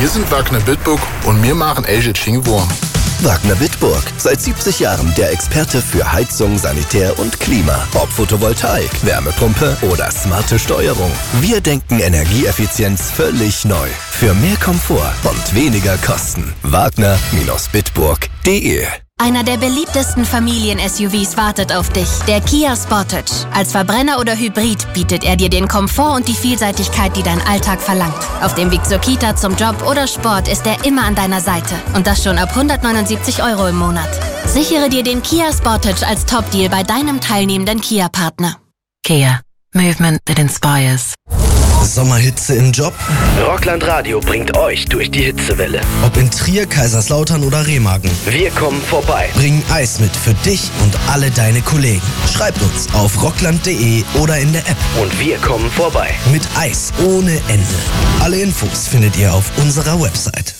Wir sind Wagner Bitburg und wir machen Elche Chingwurm. Wagner Bitburg, seit 70 Jahren der Experte für Heizung, Sanitär und Klima. Ob Photovoltaik, Wärmepumpe oder smarte Steuerung. Wir denken Energieeffizienz völlig neu. Für mehr Komfort und weniger Kosten. Wagner-Bitburg.de. Einer der beliebtesten Familien-SUVs wartet auf dich, der Kia Sportage. Als Verbrenner oder Hybrid bietet er dir den Komfort und die Vielseitigkeit, die dein Alltag verlangt. Auf dem Weg zur Kita, zum Job oder Sport ist er immer an deiner Seite. Und das schon ab 179 € im Monat. Sichere dir den Kia Sportage als Top-Deal bei deinem teilnehmenden Kia-Partner. Kia. Movement that inspires. Sommerhitze im Job? Rockland Radio bringt euch durch die Hitzewelle. Ob in Trier, Kaiserslautern oder Remagen. Wir kommen vorbei. Bringen Eis mit für dich und alle deine Kollegen. Schreibt uns auf rockland.de oder in der App. Und wir kommen vorbei. Mit Eis ohne Ende. Alle Infos findet ihr auf unserer Website.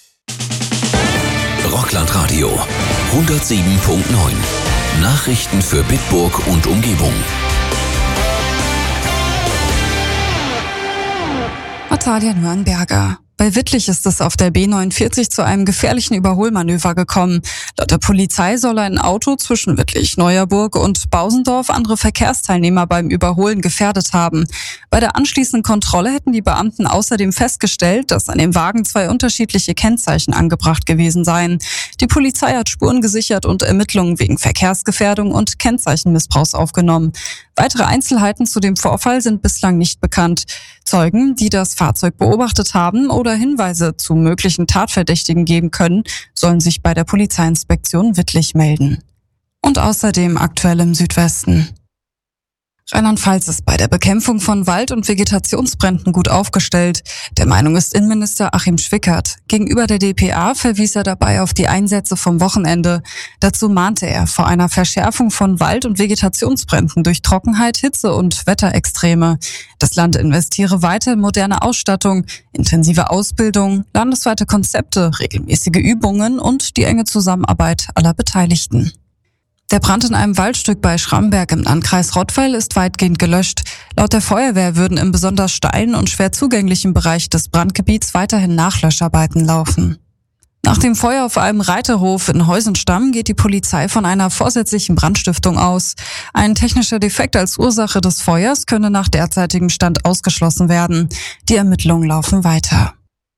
Rockland Radio 107.9. Nachrichten für Bitburg und Umgebung. Natalia Nürnberger. Bei Wittlich ist es auf der B49 zu einem gefährlichen Überholmanöver gekommen. Laut der Polizei soll ein Auto zwischen Wittlich, Neuerburg und Bausendorf andere Verkehrsteilnehmer beim Überholen gefährdet haben. Bei der anschließenden Kontrolle hätten die Beamten außerdem festgestellt, dass an dem Wagen 2 unterschiedliche Kennzeichen angebracht gewesen seien. Die Polizei hat Spuren gesichert und Ermittlungen wegen Verkehrsgefährdung und Kennzeichenmissbrauchs aufgenommen. Weitere Einzelheiten zu dem Vorfall sind bislang nicht bekannt. Zeugen, die das Fahrzeug beobachtet haben oder Hinweise zu möglichen Tatverdächtigen geben können, sollen sich bei der Polizeiinspektion Wittlich melden. Und außerdem aktuell im Südwesten. Rheinland-Pfalz ist bei der Bekämpfung von Wald- und Vegetationsbränden gut aufgestellt. Der Meinung ist Innenminister Achim Schwickert. Gegenüber der dpa verwies er dabei auf die Einsätze vom Wochenende. Dazu mahnte er vor einer Verschärfung von Wald- und Vegetationsbränden durch Trockenheit, Hitze und Wetterextreme. Das Land investiere weiter in moderne Ausstattung, intensive Ausbildung, landesweite Konzepte, regelmäßige Übungen und die enge Zusammenarbeit aller Beteiligten. Der Brand in einem Waldstück bei Schramberg im Landkreis Rottweil ist weitgehend gelöscht. Laut der Feuerwehr würden im besonders steilen und schwer zugänglichen Bereich des Brandgebiets weiterhin Nachlöscharbeiten laufen. Nach dem Feuer auf einem Reiterhof in Heusenstamm geht die Polizei von einer vorsätzlichen Brandstiftung aus. Ein technischer Defekt als Ursache des Feuers könne nach derzeitigem Stand ausgeschlossen werden. Die Ermittlungen laufen weiter.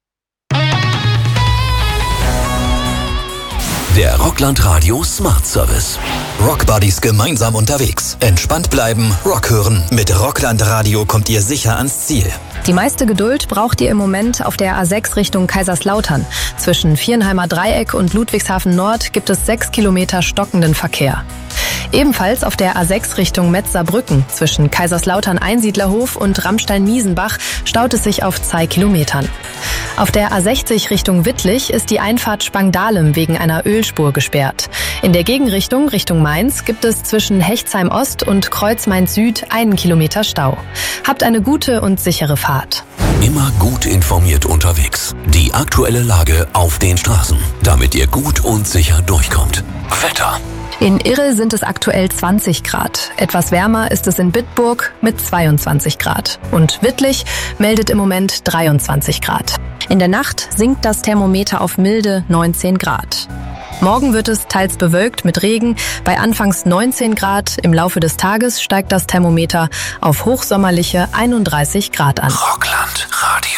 Der Rockland Radio Smart Service. Rockbuddies gemeinsam unterwegs. Entspannt bleiben, Rock hören. Mit Rockland Radio kommt ihr sicher ans Ziel. Die meiste Geduld braucht ihr im Moment auf der A6 Richtung Kaiserslautern. Zwischen Vierenheimer Dreieck und Ludwigshafen Nord gibt es 6 Kilometer stockenden Verkehr. Ebenfalls auf der A6 Richtung Metzerbrücken zwischen Kaiserslautern-Einsiedlerhof und Rammstein-Miesenbach staut es sich auf 2 Kilometern. Auf der A60 Richtung Wittlich ist die Einfahrt Spangdahlem wegen einer Ölspur gesperrt. In der Gegenrichtung Richtung Mainz gibt es zwischen Hechtsheim Ost und Kreuz Mainz Süd 1 Kilometer Stau. Habt eine gute und sichere Fahrt. Immer gut informiert unterwegs. Die aktuelle Lage auf den Straßen, damit ihr gut und sicher durchkommt. Wetter. In Irre sind es aktuell 20 Grad. Etwas wärmer ist es in Bitburg mit 22 Grad. Und Wittlich meldet im Moment 23 Grad. In der Nacht sinkt das Thermometer auf milde 19 Grad. Morgen wird es teils bewölkt mit Regen bei anfangs 19 Grad. Im Laufe des Tages steigt das Thermometer auf hochsommerliche 31 Grad an. Rockland Radio.